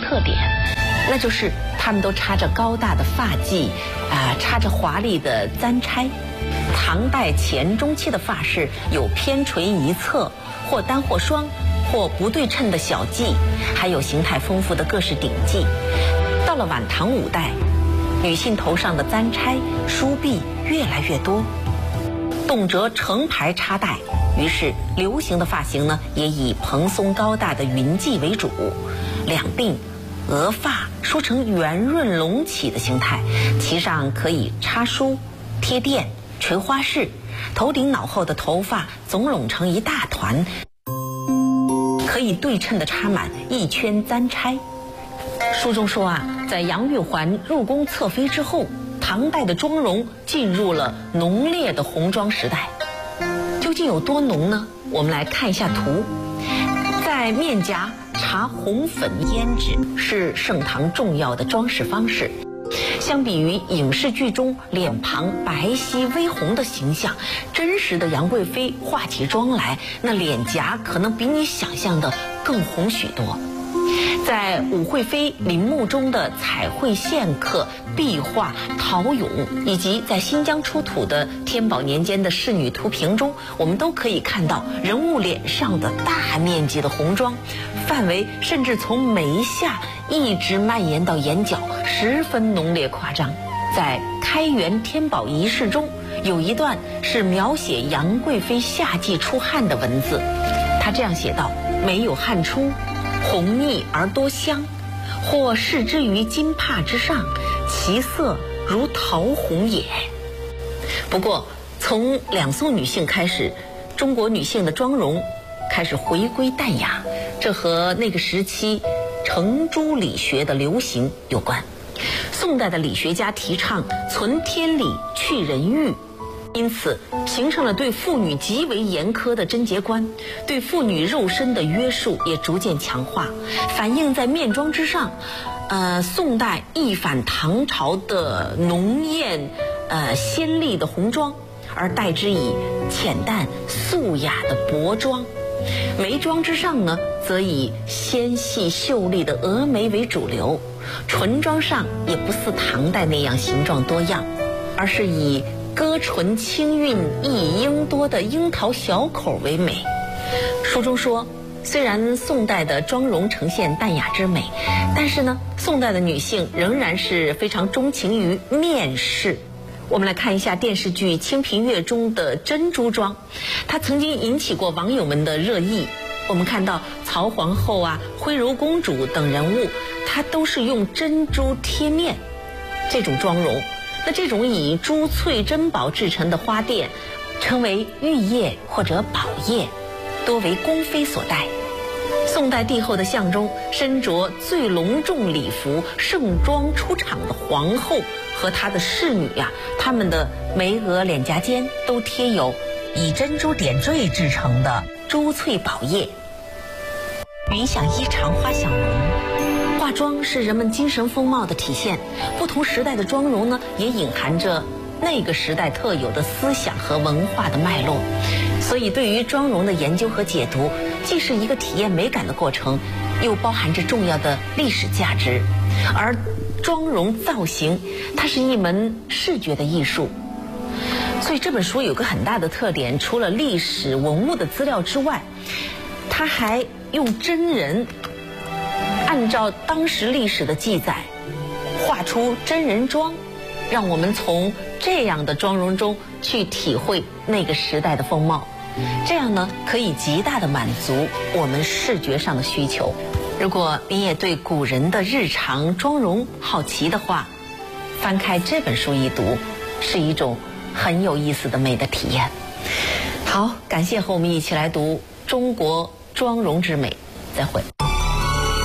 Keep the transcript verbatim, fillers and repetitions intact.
特点，那就是他们都插着高大的发髻，啊、呃，插着华丽的簪钗。唐代前中期的发饰有偏垂一侧，或单或双，或不对称的小髻，还有形态丰富的各式顶髻。到了晚唐五代，女性头上的簪钗、梳篦越来越多，动辄成排插带，于是流行的发型呢，也以蓬松高大的云髻为主，两鬓、额发梳成圆润隆起的形态，其上可以插梳、贴垫、垂花饰，头顶脑后的头发总拢成一大团，可以对称地插满一圈簪钗。书中说啊，在杨玉环入宫侧妃之后，唐代的妆容进入了浓烈的红妆时代。究竟有多浓呢？我们来看一下图。在面颊搽红粉胭脂是盛唐重要的装饰方式。相比于影视剧中脸庞白皙微红的形象，真实的杨贵妃化起妆来，那脸颊可能比你想象的更红许多。在武惠妃陵墓中的彩绘线刻、壁画、陶俑，以及在新疆出土的天宝年间的仕女图屏中，我们都可以看到人物脸上的大面积的红妆，范围甚至从眉下一直蔓延到眼角，十分浓烈夸张。在开元天宝仪式中，有一段是描写杨贵妃夏季出汗的文字，他这样写道：没有汗出，红腻而多香，或视之于金帕之上，其色如桃红也。不过从两宋女性开始，中国女性的妆容开始回归淡雅，这和那个时期程朱理学的流行有关。宋代的理学家提倡存天理去人欲，因此形成了对妇女极为严苛的贞洁观，对妇女肉身的约束也逐渐强化，反映在面妆之上。呃，宋代一反唐朝的浓艳、呃鲜丽的红妆，而代之以浅淡素雅的薄妆。眉妆之上呢，则以纤细秀丽的蛾眉为主流，唇妆上也不似唐代那样形状多样，而是以歌唇清韵一樱多的樱桃小口为美。书中说，虽然宋代的妆容呈现淡雅之美，但是呢，宋代的女性仍然是非常钟情于面饰。我们来看一下电视剧《清平乐》中的珍珠妆，它曾经引起过网友们的热议。我们看到曹皇后啊、徽柔公主等人物，她都是用珍珠贴面。这种妆容，那这种以珠翠珍宝制成的花钿，称为玉叶或者宝叶，多为宫妃所戴。宋代帝后的像中，身着最隆重礼服盛装出场的皇后和她的侍女呀、啊，她们的眉额、脸颊间都贴有以珍珠点缀制成的珠翠宝叶。云想衣长花想容，化妆是人们精神风貌的体现。不同时代的妆容呢，也隐含着那个时代特有的思想和文化的脉络。所以对于妆容的研究和解读，既是一个体验美感的过程，又包含着重要的历史价值。而妆容造型，它是一门视觉的艺术。所以这本书有个很大的特点，除了历史文物的资料之外，它还用真人按照当时历史的记载画出真人妆，让我们从这样的妆容中去体会那个时代的风貌。这样呢，可以极大的满足我们视觉上的需求。如果你也对古人的日常妆容好奇的话，翻开这本书一读，是一种很有意思的美的体验。好，感谢和我们一起来读中国妆容之美，再会。